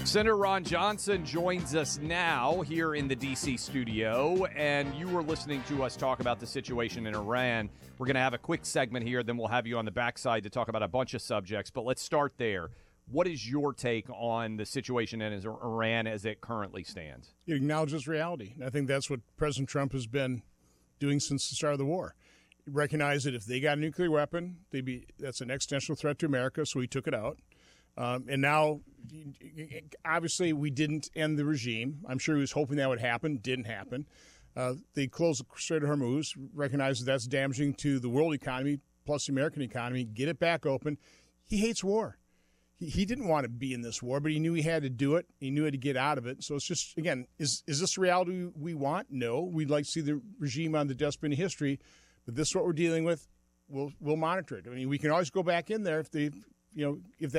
Senator Ron Johnson joins us now here in the D.C. studio, and you were listening to us talk about the situation in Iran. We're going to have a quick segment here, then we'll have you on the backside to talk about a bunch of subjects, but let's start there. What is your take on the situation in Iran as it currently stands? It acknowledges reality. I think that's what President Trump has been doing since the start of the war. He recognized that if they got a nuclear weapon, that's an existential threat to America, so he took it out. And now, obviously, we didn't end the regime. I'm sure he was hoping that would happen. Didn't happen. They closed the Strait of Hormuz, recognized that that's damaging to the world economy, plus the American economy. Get it back open. He hates war. He didn't want to be in this war, but he knew he had to do it. He knew how to get out of it. So it's just, again, is this the reality we want? No. We'd like to see the regime on the deathbed in history, but this is what we're dealing with. We'll monitor it. I mean, we can always go back in there if that